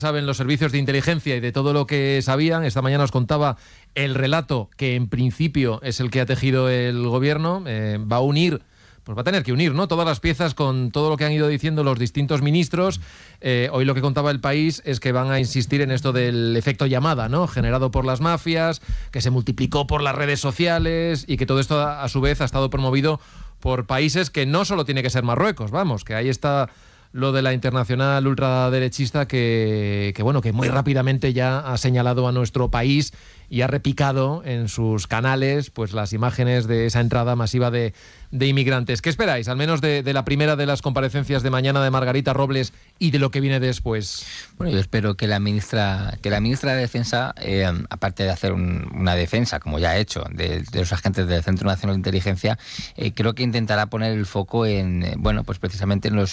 saben los servicios de inteligencia y de todo lo que sabían. Esta mañana os contaba el relato que en principio es el que ha tejido el gobierno. Va a unir, pues va a tener que unir, ¿no?, todas las piezas con todo lo que han ido diciendo los distintos ministros. Hoy lo que contaba El País es que van a insistir en esto del efecto llamada, ¿no?, generado por las mafias, que se multiplicó por las redes sociales y que todo esto a su vez ha estado promovido por países que no solo tiene que ser Marruecos, vamos, que ahí está lo de la internacional ultraderechista que muy rápidamente ya ha señalado a nuestro país y ha repicado en sus canales pues las imágenes de esa entrada masiva de inmigrantes. ¿Qué esperáis, al menos de la primera de las comparecencias de mañana de Margarita Robles y de lo que viene después? Bueno, yo espero que la ministra de Defensa, aparte de hacer una defensa, como ya ha hecho, de los agentes del Centro Nacional de Inteligencia, creo que intentará poner el foco en, pues precisamente en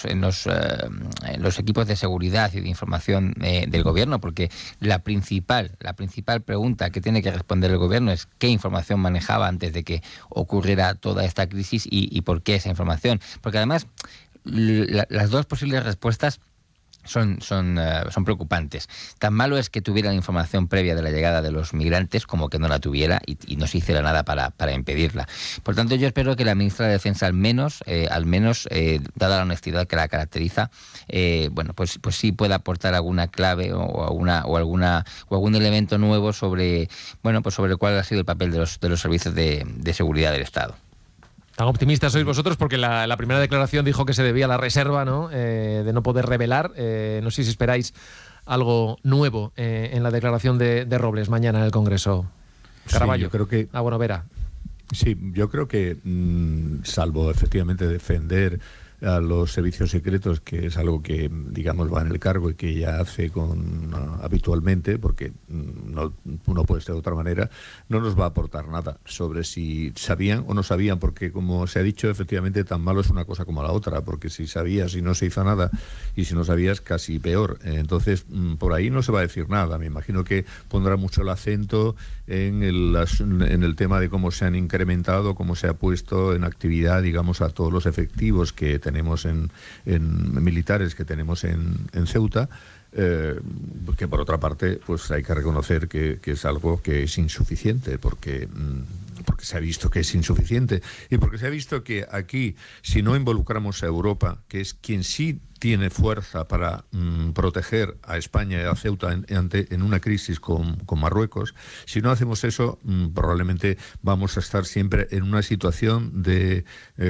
los equipos de seguridad y de información del gobierno, porque la principal pregunta que tiene que responder el gobierno es qué información manejaba antes de que ocurriera toda esta crisis y por qué esa información. Porque además las dos posibles respuestas son preocupantes. Tan malo es que tuviera la información previa de la llegada de los migrantes como que no la tuviera y no se hiciera nada para impedirla. Por tanto, yo espero que la ministra de Defensa, al menos, dada la honestidad que la caracteriza, pues sí pueda aportar alguna clave o algún elemento nuevo sobre cuál ha sido el papel de los servicios de seguridad del Estado. Tan optimistas sois vosotros porque la primera declaración dijo que se debía a la reserva, ¿no?, de no poder revelar. No sé si esperáis algo nuevo en la declaración de Robles mañana en el Congreso. Caraballo. Sí, yo creo que... Vera. Sí, yo creo que, salvo efectivamente defender a los servicios secretos, que es algo que, digamos, va en el cargo y que ya hace habitualmente, porque no puede ser de otra manera, no nos va a aportar nada sobre si sabían o no sabían, porque, como se ha dicho, efectivamente tan malo es una cosa como la otra, porque si sabías y no se hizo nada, y si no sabías, casi peor. Entonces, por ahí no se va a decir nada. Me imagino que pondrá mucho el acento en el tema de cómo se han incrementado, cómo se ha puesto en actividad, digamos, a todos los efectivos que tenemos en militares que tenemos en Ceuta, que por otra parte pues hay que reconocer que es algo que es insuficiente, porque se ha visto que es insuficiente y porque se ha visto que aquí, si no involucramos a Europa, que es quien sí tiene fuerza para proteger a España y a Ceuta en una crisis con Marruecos, si no hacemos eso, probablemente vamos a estar siempre en una situación de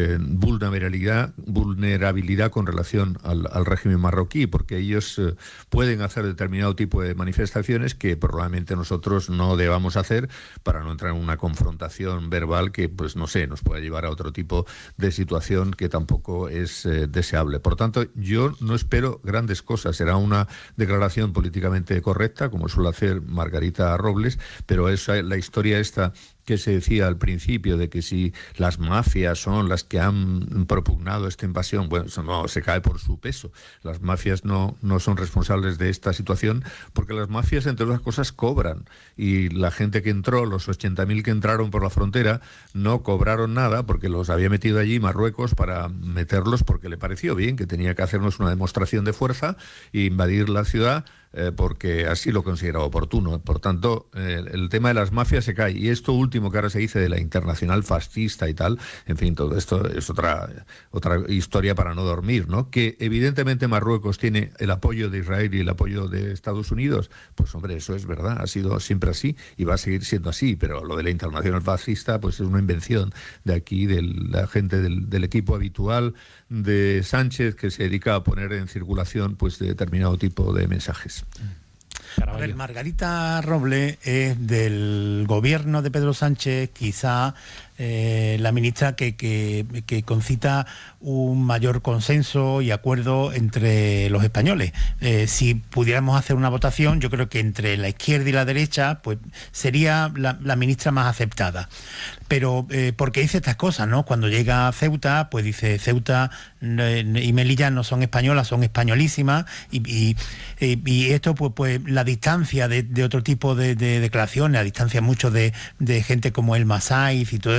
vulnerabilidad con relación al régimen marroquí, porque ellos pueden hacer determinado tipo de manifestaciones que probablemente nosotros no debamos hacer para no entrar en una confrontación verbal que, pues no sé, nos pueda llevar a otro tipo de situación que tampoco es deseable. Por tanto, yo no espero grandes cosas. Será una declaración políticamente correcta, como suele hacer Margarita Robles, pero la historia esta que se decía al principio de que si las mafias son las que han propugnado esta invasión, bueno, eso no se cae por su peso. Las mafias no son responsables de esta situación, porque las mafias, entre otras cosas, cobran. Y la gente que entró, los 80.000 que entraron por la frontera, no cobraron nada porque los había metido allí Marruecos para meterlos porque le pareció bien, que tenía que hacernos una demostración de fuerza e invadir la ciudad, porque así lo consideraba oportuno. Por tanto, el tema de las mafias se cae. Y esto último que ahora se dice de la internacional fascista y tal, en fin, todo esto es otra historia para no dormir, ¿no? Que evidentemente Marruecos tiene el apoyo de Israel y el apoyo de Estados Unidos. Pues hombre, eso es verdad, ha sido siempre así y va a seguir siendo así, pero lo de la internacional fascista pues es una invención de aquí, de la gente del equipo habitual de Sánchez, que se dedica a poner en circulación pues determinado tipo de mensajes. A ver, Margarita Robles es del gobierno de Pedro Sánchez, quizá la ministra que concita un mayor consenso y acuerdo entre los españoles. Si pudiéramos hacer una votación, yo creo que entre la izquierda y la derecha, pues sería la ministra más aceptada. Pero porque dice estas cosas, ¿no? Cuando llega a Ceuta, pues dice Ceuta y Melilla no son españolas, son españolísimas, y esto pues la distancia de otro tipo de declaraciones, la distancia mucho de gente como el Masaiz y todo esto,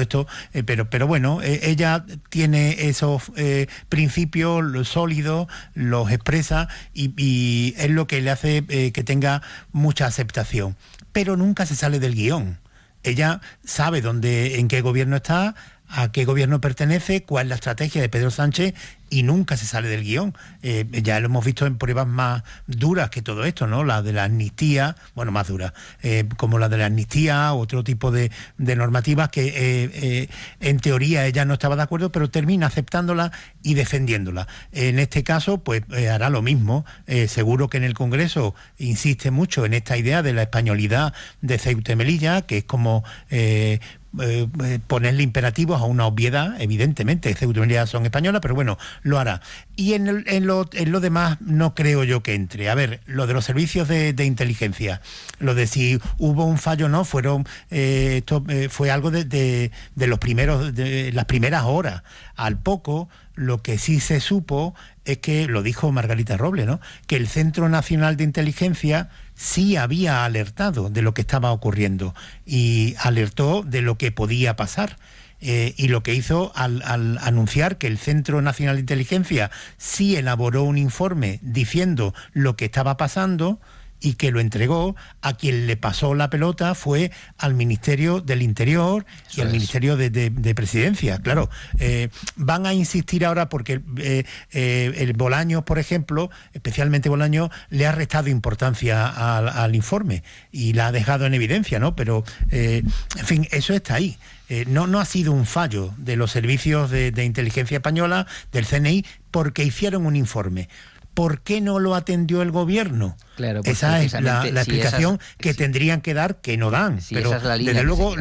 esto, pero bueno, ella tiene esos principios sólidos, los expresa y es lo que le hace que tenga mucha aceptación, pero nunca se sale del guión. Ella sabe en qué gobierno está, a qué gobierno pertenece, cuál es la estrategia de Pedro Sánchez y nunca se sale del guión. Ya lo hemos visto en pruebas más duras que todo esto, ¿no? La de la amnistía, bueno, más duras, como la de la amnistía, otro tipo de normativas que en teoría ella no estaba de acuerdo, pero termina aceptándola y defendiéndola. En este caso, pues hará lo mismo. Seguro que en el Congreso insiste mucho en esta idea de la españolidad de Ceuta y Melilla, que es como ponerle imperativos a una obviedad. Evidentemente Ceuta y Melilla son españolas, pero bueno, lo hará. Y en lo demás no creo yo que entre. A ver, lo de los servicios de inteligencia, lo de si hubo un fallo o no, esto fue algo de las primeras horas. Al poco, lo que sí se supo es que, lo dijo Margarita Robles, ¿no?, que el Centro Nacional de Inteligencia sí había alertado de lo que estaba ocurriendo y alertó de lo que podía pasar. Y lo que hizo al anunciar que el Centro Nacional de Inteligencia sí elaboró un informe diciendo lo que estaba pasando y que lo entregó, a quien le pasó la pelota fue al Ministerio del Interior y al Ministerio de Presidencia. Claro, van a insistir ahora porque el Bolaños, por ejemplo, especialmente Bolaños, le ha restado importancia al informe y la ha dejado en evidencia, ¿no? Pero, en fin, eso está ahí. No ha sido un fallo de los servicios de inteligencia española, del CNI, porque hicieron un informe. ¿Por qué no lo atendió el gobierno? Claro, pues esa es la explicación que tendrían que dar, que no dan. Pero esa es la línea desde luego,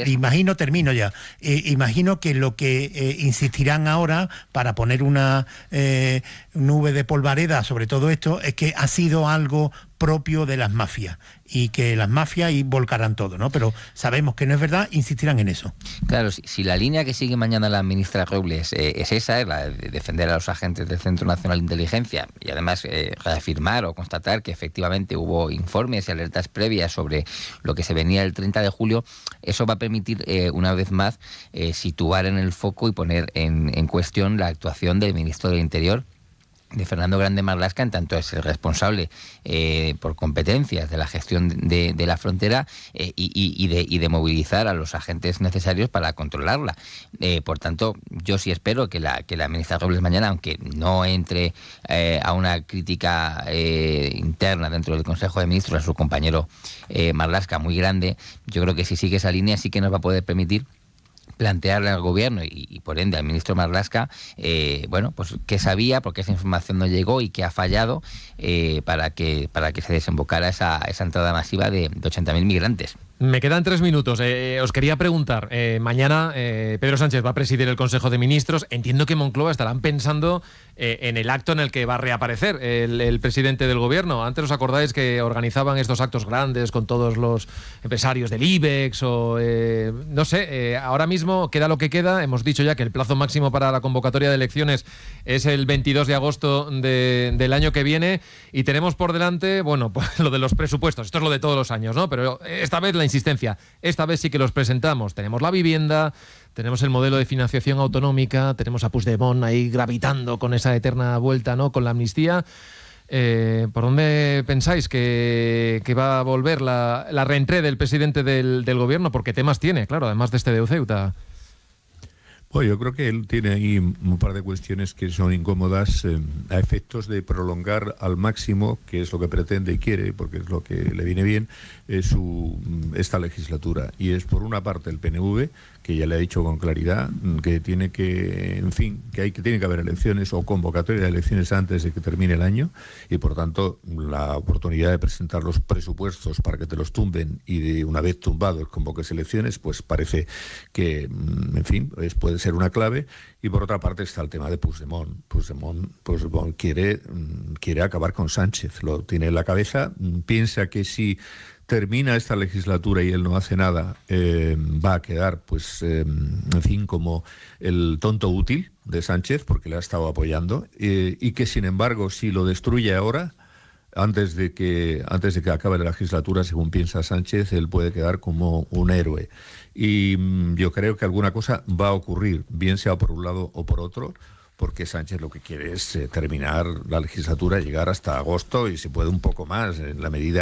imagino que lo que insistirán ahora para poner una nube de polvareda sobre todo esto es que ha sido algo propio de las mafias y que las mafias volcarán todo, ¿no? Pero sabemos que no es verdad, insistirán en eso. Claro, si la línea que sigue mañana la ministra Robles es esa, es la de defender a los agentes del Centro Nacional de Inteligencia y además reafirmar o constatar que efectivamente hubo informes y alertas previas sobre lo que se venía el 30 de julio, eso va a permitir una vez más situar en el foco y poner en cuestión la actuación del ministro del Interior, de Fernando Grande Marlaska, en tanto es el responsable por competencias de la gestión de la frontera y de movilizar a los agentes necesarios para controlarla. Por tanto, yo sí espero que la ministra Robles mañana, aunque no entre a una crítica interna dentro del Consejo de Ministros a su compañero Marlaska muy grande, yo creo que si sigue esa línea sí que nos va a poder permitir plantearle al gobierno y por ende al ministro Marlaska, pues qué sabía, por qué esa información no llegó y qué ha fallado para que se desembocara esa entrada masiva de 80.000 migrantes. Me quedan 3 minutos. Os quería preguntar, mañana Pedro Sánchez va a presidir el Consejo de Ministros. Entiendo que Moncloa estarán pensando en el acto en el que va a reaparecer el presidente del gobierno. Antes os acordáis que organizaban estos actos grandes con todos los empresarios del IBEX o no sé, ahora mismo queda lo que queda. Hemos dicho ya que el plazo máximo para la convocatoria de elecciones es el 22 de agosto del año que viene y tenemos por delante, bueno, pues lo de los presupuestos. Esto es lo de todos los años, ¿no? Pero esta vez la insistencia. Esta vez sí que los presentamos. Tenemos la vivienda, tenemos el modelo de financiación autonómica, tenemos a Puigdemont ahí gravitando con esa eterna vuelta, ¿no?, con la amnistía. ¿Por dónde pensáis que va a volver la reentrée del presidente del gobierno? Porque temas tiene, claro, además de este de Ceuta. Bueno, yo creo que él tiene ahí un par de cuestiones que son incómodas a efectos de prolongar al máximo, que es lo que pretende y quiere, porque es lo que le viene bien, esta legislatura. Y es por una parte el PNV, que ya le ha dicho con claridad que tiene que, en fin, tiene que haber elecciones o convocatoria de elecciones antes de que termine el año y por tanto la oportunidad de presentar los presupuestos para que te los tumben y de una vez tumbados convoques elecciones, pues parece que, en fin, puede ser una clave. Y por otra parte está el tema de Puigdemont. Puigdemont quiere acabar con Sánchez, lo tiene en la cabeza, piensa que si termina esta legislatura y él no hace nada, va a quedar, pues, en fin, como el tonto útil de Sánchez, porque le ha estado apoyando, y que, sin embargo, si lo destruye ahora, antes de que acabe la legislatura, según piensa Sánchez, él puede quedar como un héroe. Y yo creo que alguna cosa va a ocurrir, bien sea por un lado o por otro, porque Sánchez lo que quiere es terminar la legislatura, llegar hasta agosto y si puede un poco más, en la medida